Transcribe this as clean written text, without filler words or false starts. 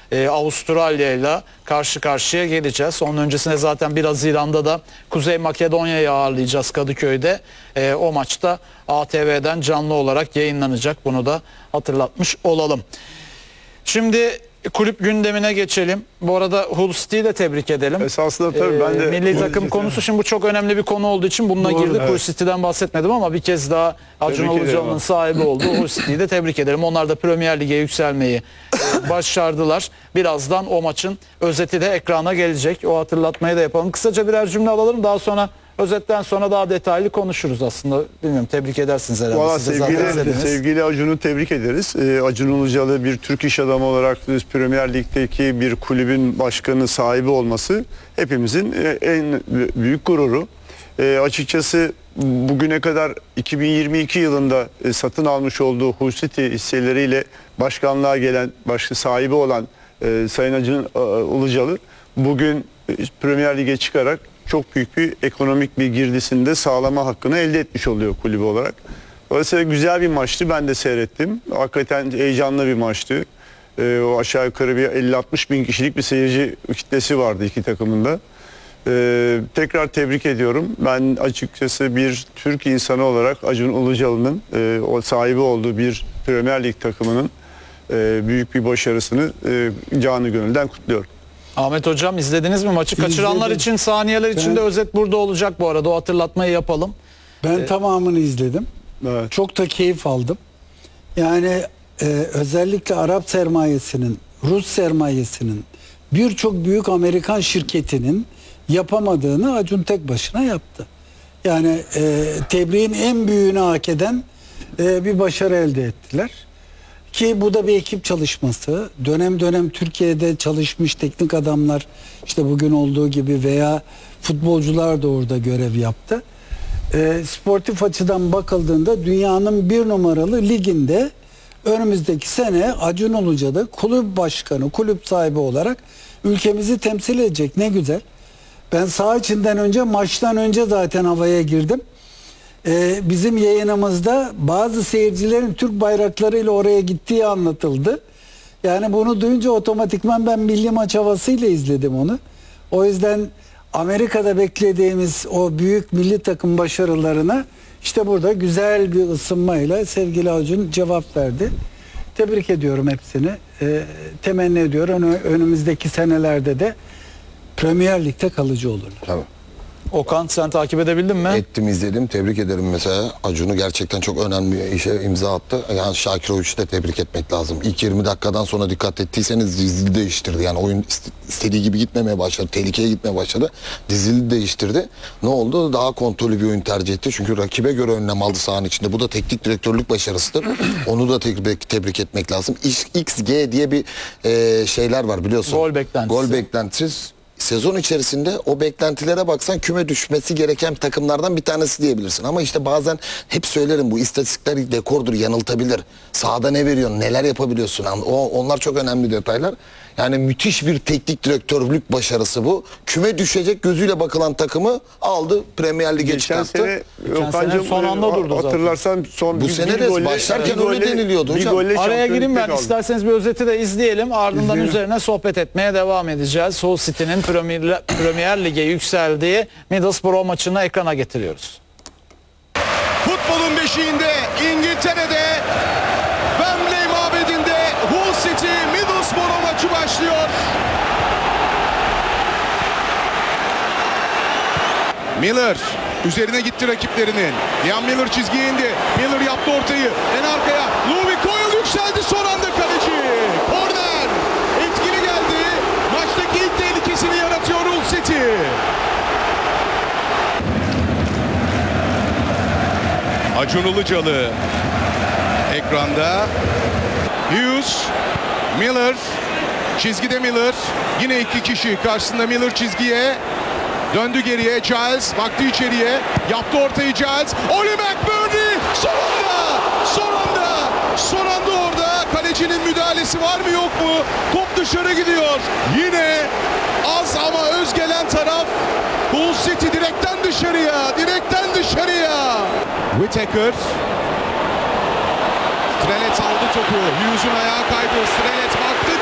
Avustralya ile karşı karşıya geleceğiz. Onun öncesinde zaten 1 Haziran'da da Kuzey Makedonya'yı ağırlayacağız Kadıköy'de. O maçta ATV'den canlı olarak yayınlanacak. Bunu da hatırlatmış olalım. Şimdi kulüp gündemine geçelim. Bu arada Hull City'yi de tebrik edelim. Esasında tabii ben de milli takım konusu, şimdi bu çok önemli bir konu olduğu için bununla girdik. Evet. Hull City'den bahsetmedim ama bir kez daha Acun Ilıcalı'nın sahibi oldu. Hull City'yi de tebrik ederim. Onlar da Premier Lig'e yükselmeyi başardılar. Birazdan o maçın özeti de ekrana gelecek. O hatırlatmayı da yapalım. Kısaca birer cümle alalım. Daha sonra özetten sonra daha detaylı konuşuruz aslında. Bilmiyorum, tebrik edersiniz herhalde. Valla sevgili Acun'u tebrik ederiz. Acun Ilıcalı bir Türk iş adamı olarak Premier Lig'deki bir kulübün başkanı, sahibi olması hepimizin en büyük gururu. Açıkçası bugüne kadar 2022 yılında satın almış olduğu Hull City hisseleriyle başkanlığa gelen, sahibi olan Sayın Acun Ilıcalı bugün Premier Lig'e çıkarak çok büyük bir ekonomik bir girdisini de sağlama hakkını elde etmiş oluyor kulübü olarak. Dolayısıyla güzel bir maçtı. Ben de seyrettim. Hakikaten heyecanlı bir maçtı. O aşağı yukarı bir 50-60 bin kişilik bir seyirci kitlesi vardı iki takımında. Tekrar tebrik ediyorum. Ben açıkçası bir Türk insanı olarak Acun Ilıcalı'nın o sahibi olduğu bir Premier Lig takımının büyük bir başarısını canı gönülden kutluyorum. Ahmet Hocam, izlediniz mi maçı? Kaçıranlar için, saniyeler için de özet burada olacak bu arada. O hatırlatmayı yapalım. Ben tamamını izledim. Evet. Çok da keyif aldım. Yani özellikle Arap sermayesinin, Rus sermayesinin, birçok büyük Amerikan şirketinin yapamadığını Acun tek başına yaptı. Yani tebriğin en büyüğünü hak eden bir başarı elde ettiler. Ki bu da bir ekip çalışması. Dönem dönem Türkiye'de çalışmış teknik adamlar, işte bugün olduğu gibi, veya futbolcular da orada görev yaptı. Sportif açıdan bakıldığında dünyanın 1 numaralı liginde önümüzdeki sene Acun Ilıcalı kulüp başkanı, kulüp sahibi olarak ülkemizi temsil edecek. Ne güzel. Ben saha içinden önce, maçtan önce zaten havaya girdim. Bizim yayınımızda bazı seyircilerin Türk bayraklarıyla oraya gittiği anlatıldı. Yani bunu duyunca otomatikman ben milli maç havasıyla izledim onu. O yüzden Amerika'da beklediğimiz o büyük milli takım başarılarına işte burada güzel bir ısınmayla sevgili Acun cevap verdi. Tebrik ediyorum hepsini. Temenni ediyorum önümüzdeki senelerde de Premier Lig'de kalıcı olurlar. Tabii. Okan, sen takip edebildin mi? Ettim, izledim. Tebrik ederim mesela. Acun'u gerçekten çok önemli bir işe imza attı. Yani Şakiroviç'i de tebrik etmek lazım. İlk 20 dakikadan sonra dikkat ettiyseniz dizili değiştirdi. Yani oyun istediği gibi gitmemeye başladı. Tehlikeye gitmeye başladı. Dizili değiştirdi. Ne oldu? Daha kontrollü bir oyun tercih etti. Çünkü rakibe göre önlem aldı sahanın içinde. Bu da teknik direktörlük başarısıdır. Onu da tebrik etmek lazım. XG diye bir şeyler var biliyorsun. Gol beklentisi. Gol beklentisi. Sezon içerisinde o beklentilere baksan küme düşmesi gereken takımlardan bir tanesi diyebilirsin. Ama işte bazen hep söylerim, bu istatistikler dekordur, yanıltabilir. Sahada ne veriyorsun, neler yapabiliyorsun, onlar çok önemli detaylar. Yani müthiş bir teknik direktörlük başarısı bu. Küme düşecek gözüyle bakılan takımı aldı, Premier Lig'e çıkarttı. Geçen sene son anda durdu zaten. Hatırlarsan bu sene de başlarken öyle deniliyordu hocam. Araya gireyim ben, isterseniz bir özeti de izleyelim. Ardından üzerine sohbet etmeye devam edeceğiz. Hull City'nin Premier Lig'e yükseldiği Middlesbrough maçını ekrana getiriyoruz. Futbolun beşiğinde, İngiltere'de, Wembley mabedinde Hull City Middlesbrough maçı başlıyor. Miller üzerine gitti rakiplerinin. Ian Miller çizgiye indi. Miller yaptı ortayı. En arkaya Louis Coyle yükseldi, son anda kaleci. Korner. Etkili geldi. Maçtaki ilk tehlikesini yaratıyor Hull City. Acun Ilıcalı ekranda. Hughes, Miller, çizgide Miller. Yine iki kişi karşısında, Miller çizgiye. Döndü geriye, Giles baktı içeriye. Yaptı ortayı Giles. Oli McBurney son anda orada. Kalecinin müdahalesi var mı yok mu? Top dışarı gidiyor. Yine az ama öz gelen taraf Hull City, direkten dışarıya. Whittaker. Strelet aldı topu. Hughes'un ayağı kaydı. Strelet baktı.